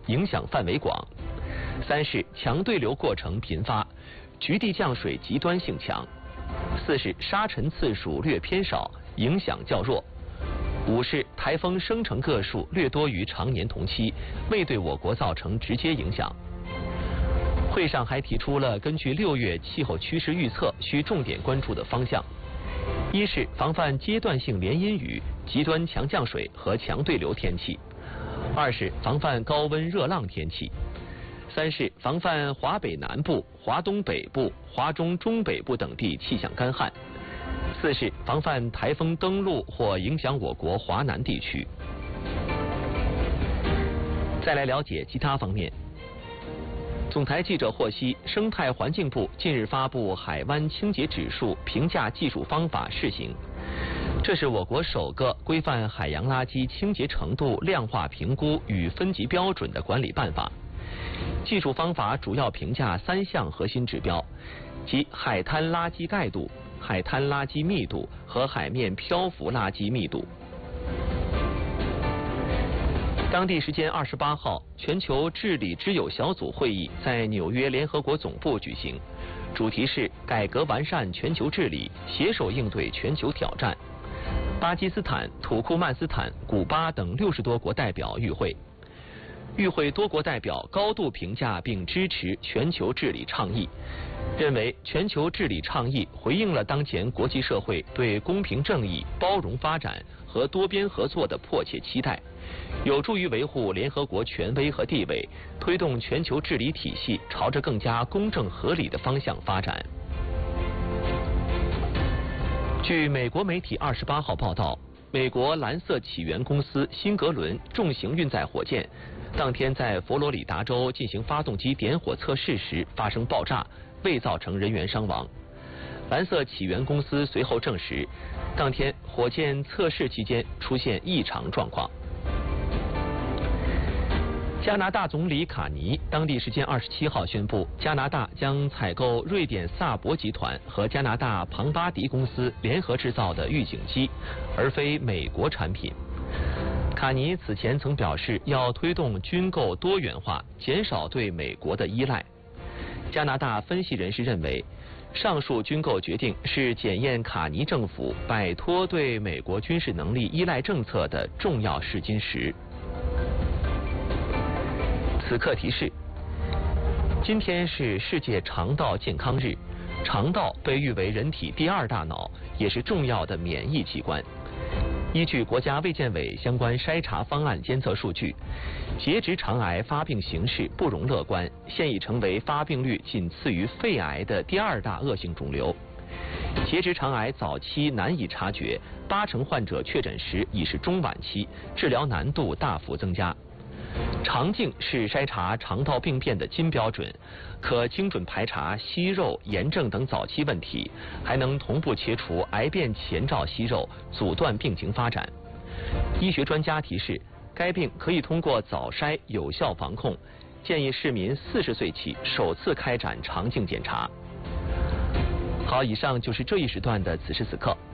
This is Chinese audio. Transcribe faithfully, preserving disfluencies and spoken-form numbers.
影响范围广；三是强对流过程频发，局地降水极端性强；四是沙尘次数略偏少，影响较弱；五是台风生成个数略多于常年同期，未对我国造成直接影响。会上还提出了根据六月气候趋势预测需重点关注的方向：一是防范阶段性连阴雨、极端强降水和强对流天气；二是防范高温热浪天气；三是防范华北南部、华东北部、华中中北部等地气象干旱；四是防范台风登陆或影响我国华南地区。再来了解其他方面。总台记者获悉，生态环境部近日发布海湾清洁指数评价技术方法试行，这是我国首个规范海洋垃圾清洁程度量化评估与分级标准的管理办法。技术方法主要评价三项核心指标，即海滩垃圾盖度、海滩垃圾密度和海面漂浮垃圾密度。当地时间二十八号，全球治理之友小组会议在纽约联合国总部举行，主题是改革完善全球治理，携手应对全球挑战。巴基斯坦、土库曼斯坦、古巴等六十多国代表与会。与会多国代表高度评价并支持全球治理倡议，认为全球治理倡议回应了当前国际社会对公平正义、包容发展和多边合作的迫切期待，有助于维护联合国权威和地位，推动全球治理体系朝着更加公正合理的方向发展。据美国媒体二十八号报道，美国蓝色起源公司辛格伦重型运载火箭当天在佛罗里达州进行发动机点火测试时发生爆炸，未造成人员伤亡。蓝色起源公司随后证实，当天火箭测试期间出现异常状况。加拿大总理卡尼当地时间二十七号宣布，加拿大将采购瑞典萨博集团和加拿大庞巴迪公司联合制造的预警机，而非美国产品。卡尼此前曾表示要推动军购多元化，减少对美国的依赖。加拿大分析人士认为，上述军购决定是检验卡尼政府摆脱对美国军事能力依赖政策的重要试金石。此刻提示：今天是世界肠道健康日，肠道被誉为人体第二大脑，也是重要的免疫器官。依据国家卫健委相关筛查方案监测数据，结直肠癌发病形势不容乐观，现已成为发病率仅次于肺癌的第二大恶性肿瘤。结直肠癌早期难以察觉，八成患者确诊时已是中晚期，治疗难度大幅增加。肠镜是筛查肠道病变的金标准，可精准排查息肉、炎症等早期问题，还能同步切除癌变前兆息肉，阻断病情发展。医学专家提示，该病可以通过早筛有效防控，建议市民四十岁起首次开展肠镜检查。好，以上就是这一时段的此时此刻。